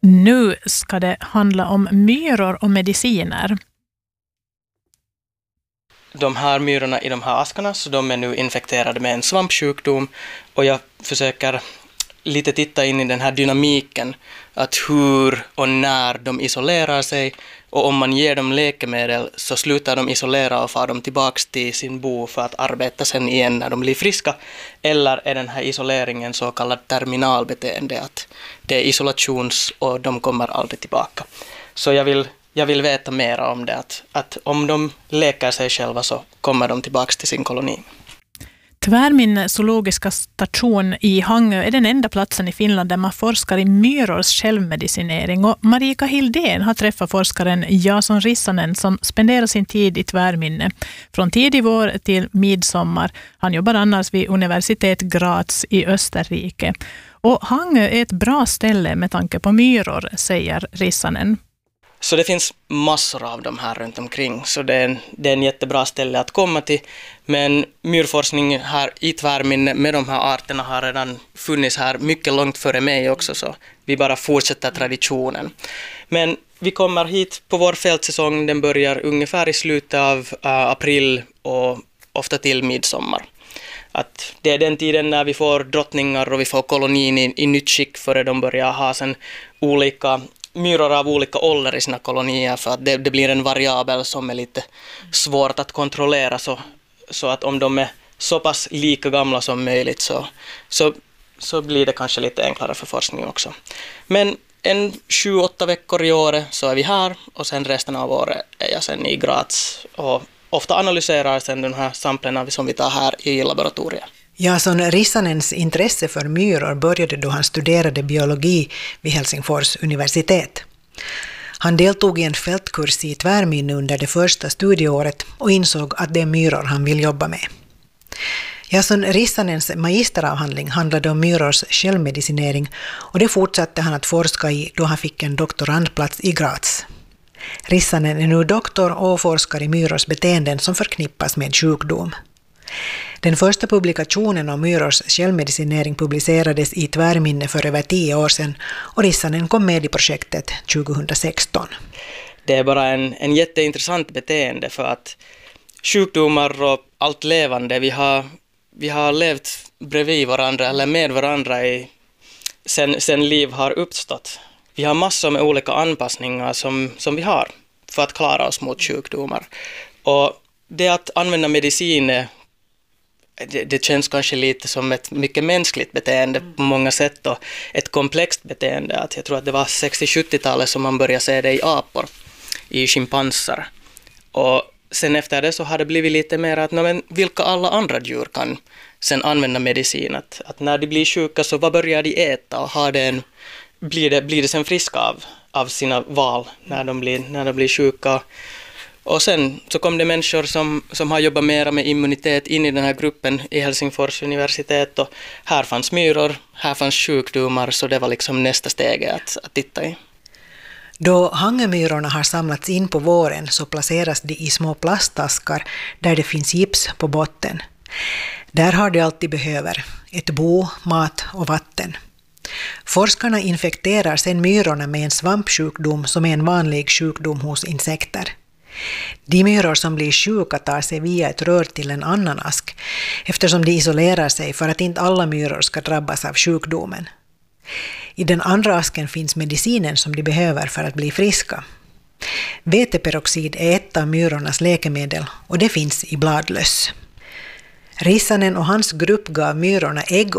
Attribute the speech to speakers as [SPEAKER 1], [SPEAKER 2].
[SPEAKER 1] Nu ska det handla om myror och mediciner.
[SPEAKER 2] De här myrorna i de här askarna, så de är nu infekterade med en svampsjukdom, och jag försöker lite titta in i den här dynamiken, att hur och när de isolerar sig, och om man ger dem läkemedel så slutar de isolera och far dem tillbaka till sin bo för att arbeta sen igen när de blir friska, eller är den här isoleringen så kallad terminalbeteende, att det är isolations och de kommer aldrig tillbaka. Så jag vill veta mer om det, att om de läker sig själva så kommer de tillbaka till sin koloni.
[SPEAKER 1] Tvärminne zoologiska station i Hangö är den enda platsen i Finland där man forskar i myrors självmedicinering, och Marika Hildén har träffat forskaren Jason Rissanen som spenderar sin tid i Tvärminne från tidig vår till midsommar. Han jobbar annars vid Universitet Graz i Österrike. Och Hangö är ett bra ställe med tanke på myror, säger Rissanen.
[SPEAKER 2] Så det finns massor av dem här runt omkring, så det är en jättebra ställe att komma till. Men myrforskning här i Tvärminne med de här arterna har redan funnits här mycket långt före mig också, så vi bara fortsätter traditionen. Men vi kommer hit på vår fältsäsong, den börjar ungefär i slutet av april och ofta till midsommar. Att det är den tiden när vi får drottningar och vi får kolonin i nytt skick före de börjar ha sen olika myror av olika ålder i sina kolonier, för att det blir en variabel som är lite svårt att kontrollera, så att om de är så pass lika gamla som möjligt så blir det kanske lite enklare för forskning också. Men 7-8 veckor i året så är vi här, och sen resten av året är jag sen i Graz och ofta analyserar sen de här samplarna som vi tar här i laboratoriet.
[SPEAKER 3] Jason Rissanens intresse för myror började då han studerade biologi vid Helsingfors universitet. Han deltog i en fältkurs i Tvärminne under det första studieåret och insåg att det är myror han vill jobba med. Jason Rissanens magisteravhandling handlade om myrors självmedicinering, och det fortsatte han att forska i då han fick en doktorandplats i Graz. Rissanen är nu doktor och forskar i myrors beteenden som förknippas med sjukdom. Den första publikationen om myrors självmedicinering publicerades i Tvärminne för över 10 år sedan, och Rissanen kom med i projektet 2016.
[SPEAKER 2] Det är bara en jätteintressant beteende, för att sjukdomar och allt levande, vi har levt bredvid varandra eller med varandra sen liv har uppstått. Vi har massor med olika anpassningar som vi har för att klara oss mot sjukdomar. Och det att använda mediciner, det känns kanske lite som ett mycket mänskligt beteende på många sätt, och ett komplext beteende. Att jag tror att det var 60-70-talet som man började se det i apor, i schimpanser. Och sen efter det så har det blivit lite mer att vilka alla andra djur kan sen använda medicin. Att när de blir sjuka så vad börjar de äta, och blir det sen friska av sina val när de blir sjuka. Och sen så kom det människor som har jobbat mer med immunitet in i den här gruppen i Helsingfors universitet, och här fanns myror, här fanns sjukdomar, så det var liksom nästa steg att titta i.
[SPEAKER 3] Då Hangömyrorna har samlats in på våren så placeras de i små plastaskar där det finns gips på botten. Där har de allt de behöver, ett bo, mat och vatten. Forskarna infekterar sedan myrorna med en svampsjukdom som är en vanlig sjukdom hos insekter. De myror som blir sjuka tar sig via ett rör till en annan ask, eftersom de isolerar sig för att inte alla myror ska drabbas av sjukdomen. I den andra asken finns medicinen som de behöver för att bli friska. Veteperoxid är ett av myrornas läkemedel, och det finns i bladlöss. Rissanen och hans grupp gav myrorna ägg